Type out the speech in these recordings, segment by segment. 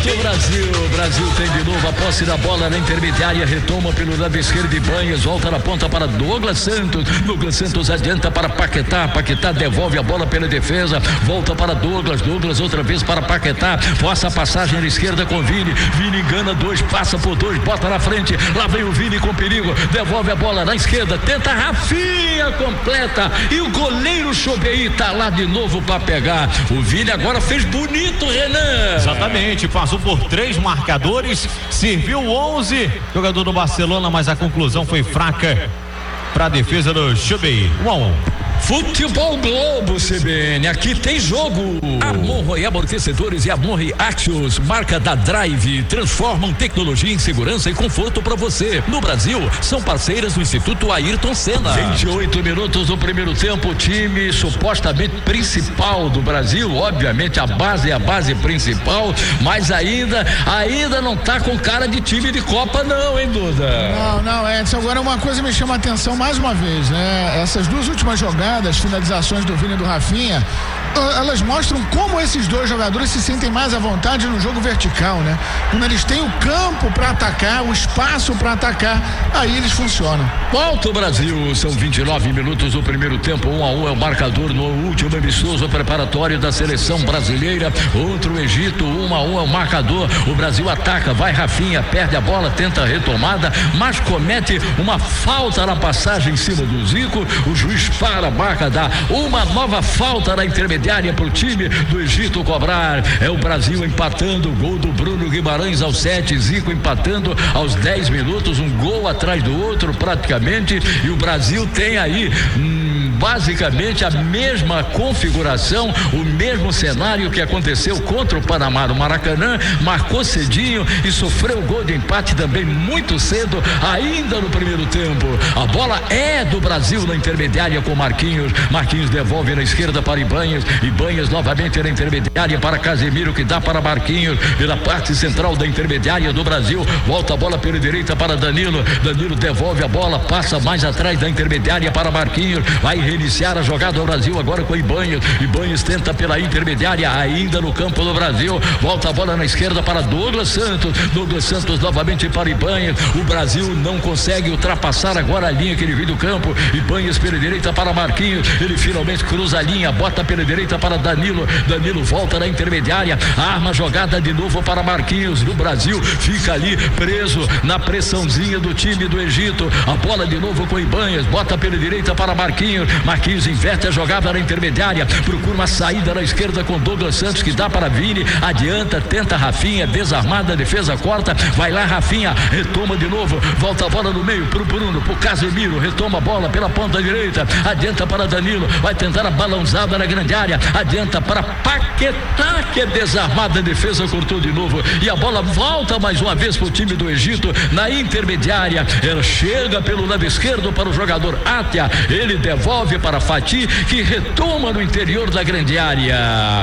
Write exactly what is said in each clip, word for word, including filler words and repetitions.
Brasil, Brasil tem de novo a posse da bola na intermediária, retoma pelo lado esquerdo de Banhas, volta na ponta para Douglas Santos, Douglas Santos adianta para Paquetá, Paquetá devolve a bola pela defesa, volta para Douglas, Douglas outra vez para Paquetá, força a passagem na esquerda com Vini, Vini engana dois, passa por dois, bota na frente, lá vem o Vini com perigo, devolve a bola na esquerda, tenta Rafinha, completa, e o goleiro Chobeí tá lá de novo para pegar, o Vini agora fez bonito, Renan. Exatamente, passou por três marcadores, serviu onze, jogador do Barcelona, mas a conclusão foi fraca para a defesa do Chobeí. um a um. Futebol Globo C B N, aqui tem jogo. Amon Amortecedores e Amon Axios, marca da Drive, transformam tecnologia em segurança e conforto para você. No Brasil, são parceiras do Instituto Ayrton Senna. vinte e oito minutos do primeiro tempo, o time supostamente principal do Brasil, obviamente a base é a base principal, mas ainda, ainda não tá com cara de time de Copa não, hein, Duda? Não, não, Edson, agora uma coisa me chama a atenção mais uma vez, né? Essas duas últimas jogadas, as finalizações do Vini e do Rafinha, elas mostram como esses dois jogadores se sentem mais à vontade no jogo vertical, né? Quando eles têm o campo para atacar, o espaço para atacar, aí eles funcionam. Volta o Brasil, são vinte e nove minutos do primeiro tempo, um a um é o marcador no último amistoso preparatório da seleção brasileira, outro Egito, um a um é o marcador, o Brasil ataca, vai Rafinha, perde a bola, tenta a retomada, mas comete uma falta na passagem em cima do Zico, o juiz para a marca, dá uma nova falta na intermediária para o time do Egito cobrar, é o Brasil empatando, gol do Bruno Guimarães aos sete, Zico empatando aos dez minutos, um gol atrás do outro praticamente, e o Brasil tem aí hum, basicamente a mesma configuração, o mesmo cenário que aconteceu contra o Panamá no Maracanã, marcou cedinho e sofreu o gol de empate também muito cedo, ainda no primeiro tempo. A bola é do Brasil na intermediária com Marquinhos, Marquinhos devolve na esquerda para Ibanhas, Ibanhas novamente na intermediária para Casemiro, que dá para Marquinhos pela parte central da intermediária do Brasil, volta a bola pela direita para Danilo, Danilo devolve a bola, passa mais atrás da intermediária para Marquinhos, vai reiniciar a jogada do Brasil agora com Ibanhas, Ibanhas tenta pela intermediária ainda no campo do Brasil, volta a bola na esquerda para Douglas Santos, Douglas Santos novamente para Ibanhas, o Brasil não consegue ultrapassar agora a linha que ele veio do campo, Ibanhas pela direita para Marquinhos, ele finalmente cruza a linha, bota pela direita para Danilo, Danilo volta na intermediária, arma a jogada de novo para Marquinhos, do Brasil, fica ali preso na pressãozinha do time do Egito, a bola de novo com Ibanhas, bota pela direita para Marquinhos, Marquinhos inverte a jogada na intermediária, procura uma saída na esquerda com Douglas Santos, que dá para Vini, adianta, tenta Rafinha, desarmada, defesa corta, vai lá Rafinha, retoma de novo, volta a bola no meio pro Bruno, pro Casemiro, retoma a bola pela ponta direita, adianta para Danilo, vai tentar a balãozada na grande área, adianta para Paquetá, que é desarmada, a defesa cortou de novo, e a bola volta mais uma vez pro time do Egito, na intermediária, ela chega pelo lado esquerdo para o jogador Atia, ele devolve para Fati, que retoma no interior da grande área,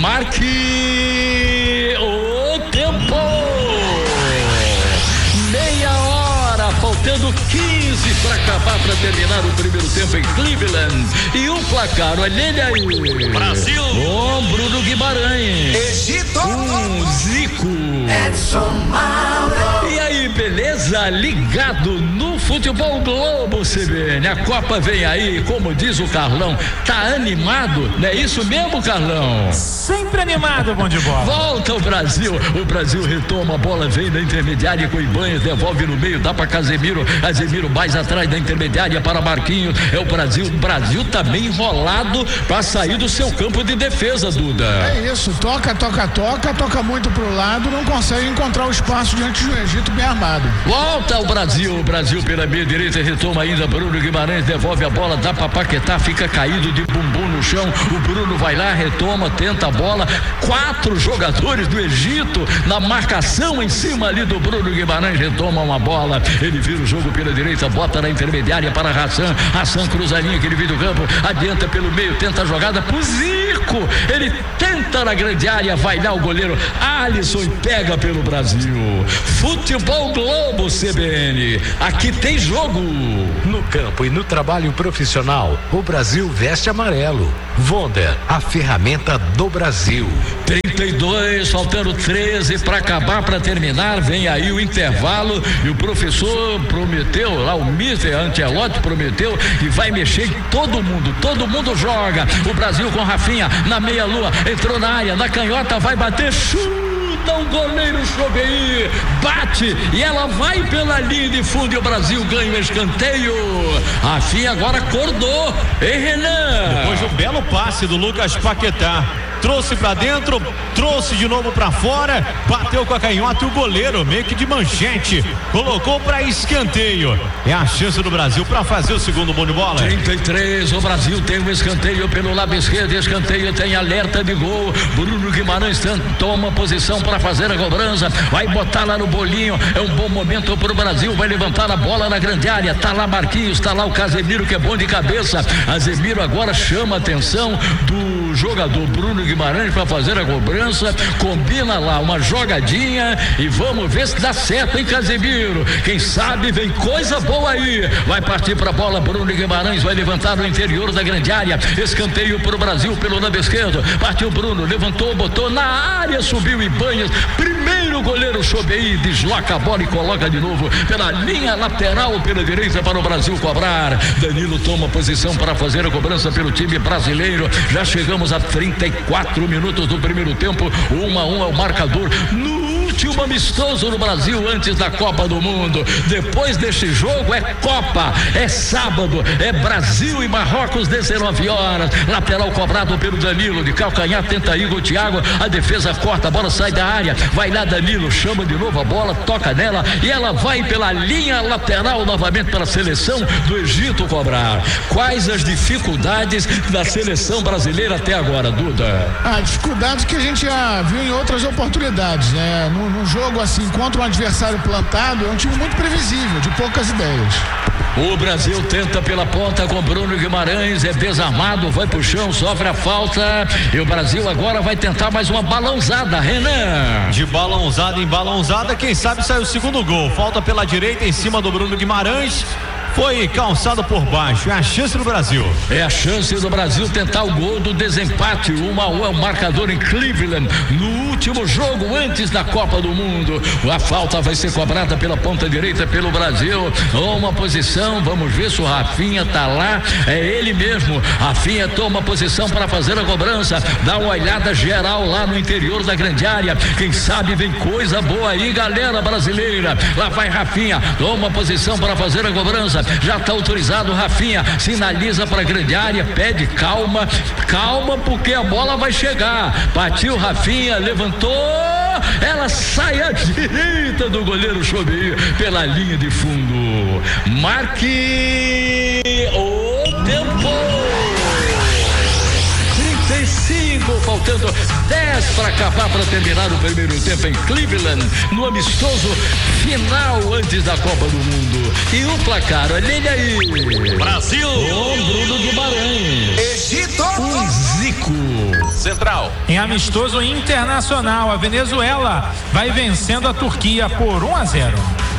marque o tempo, meia hora, faltando quinze para acabar, para terminar o primeiro tempo em Cleveland, e o placar, olha ele aí, Brasil, com Bruno Guimarães, Egito, um Zico, Edson Mauro. E aí, beleza? Ligado no Futebol Globo C B N, a Copa vem aí, como diz o Carlão, tá animado, não é isso mesmo, Carlão? Sempre animado, bom de bola. Volta o Brasil, o Brasil retoma a bola, vem da intermediária com Ibanhas, devolve no meio, dá para Casemiro, Casemiro mais atrás da intermediária para Marquinhos, é o Brasil, o Brasil tá bem enrolado para sair do seu campo de defesa, Duda. É isso, toca, toca, toca, toca muito pro lado, não consegue encontrar o espaço diante do Egito bem armado. Volta o Brasil, o Brasil pela meia direita, retoma ainda Bruno Guimarães, devolve a bola, dá para Paquetá, fica caído de bumbum no chão, o Bruno vai lá, retoma, tenta a bola, quatro jogadores do Egito na marcação em cima ali do Bruno Guimarães, retoma uma bola, ele vira o jogo pela direita, bota na intermediária para Hassan, Hassan cruza a linha que ele vira do campo, adianta pelo meio, tenta a jogada pro Zico, ele tenta na grande área, vai lá o goleiro Alisson e pega pelo Brasil. Futebol Globo C B N, aqui tem jogo. No campo e no trabalho profissional, o Brasil veste amarelo. Wonder, a ferramenta do Brasil. trinta e dois, faltando treze para acabar, para terminar. Vem aí o intervalo e o professor prometeu, lá o mister Ancelotti prometeu e vai mexer em todo mundo. Todo mundo joga. O Brasil com Rafinha na meia-lua, entrou na área, na canhota, vai bater, chuta. O goleiro Chobei bate e ela vai pela linha de fundo e o Brasil ganha o escanteio. Rafinha agora acordou, hein, Renan? Depois de um belo passe do Lucas Paquetá, trouxe pra dentro, trouxe de novo pra fora, bateu com a canhota e o goleiro meio que de manchete colocou pra escanteio. É a chance do Brasil pra fazer o segundo bom de bola. trinta e três, o Brasil tem um escanteio pelo lado esquerdo, escanteio tem alerta de gol. Bruno Guimarães toma posição para fazer a cobrança, vai botar lá no bolinho, é um bom momento pro Brasil, vai levantar a bola na grande área, tá lá Marquinhos, tá lá o Casemiro que é bom de cabeça. Casemiro agora chama a atenção do jogador Bruno Guimarães para fazer a cobrança, combina lá uma jogadinha e vamos ver se dá certo, hein, Casemiro? Quem sabe vem coisa boa aí. Vai partir para a bola, Bruno Guimarães vai levantar no interior da grande área, escanteio pro Brasil pelo lado esquerdo, partiu Bruno, levantou, botou na área, subiu Ibanhas, primeiro goleiro Chobei, desloca a bola e coloca de novo pela linha lateral, pela direita para o Brasil cobrar. Danilo toma posição para fazer a cobrança pelo time brasileiro. Já chegamos a trinta e quatro minutos do primeiro tempo, um a um é o marcador no último amistoso no Brasil antes da Copa do Mundo. Depois deste jogo é Copa, é sábado, é Brasil e Marrocos, dezenove horas, lateral cobrado pelo Danilo, de calcanhar tenta Igor Thiago, a defesa corta, a bola sai da área, vai lá Danilo, chama de novo a bola, toca nela e ela vai pela linha lateral novamente para a seleção do Egito cobrar. Quais as dificuldades da seleção brasileira até agora, Duda? Ah, dificuldades que a gente já viu em outras oportunidades, né? Num, num jogo assim, contra um adversário plantado, é um time muito previsível, de poucas ideias. O Brasil tenta pela ponta com Bruno Guimarães, é desarmado, vai pro chão, sofre a falta e o Brasil agora vai tentar mais uma balãozada, Renan. De balãozada em balãozada, quem sabe sai o segundo gol. Falta pela direita em cima do Bruno Guimarães. Foi calçado por baixo, é a chance do Brasil. É a chance do Brasil tentar o gol do desempate, um a um é o marcador em Cleveland, no último jogo antes da Copa do Mundo. A falta vai ser cobrada pela ponta direita pelo Brasil, uma posição, vamos ver se o Rafinha tá lá, é ele mesmo, Rafinha toma posição para fazer a cobrança, dá uma olhada geral lá no interior da grande área, quem sabe vem coisa boa aí, galera brasileira. Lá vai Rafinha, toma posição para fazer a cobrança, já está autorizado, Rafinha sinaliza para a grande área, pede calma, calma porque a bola vai chegar, partiu Rafinha, levantou, ela sai à direita do goleiro Chobei pela linha de fundo. Marque o tempo. trinta e cinco, faltando dez para acabar, para terminar o primeiro tempo em Cleveland, no amistoso final antes da Copa do Mundo. E o placar, olha ele aí. Brasil. Com Bruno Guimarães. Egito. Um Zico. Central. Em amistoso internacional, a Venezuela vai vencendo a Turquia por um a zero.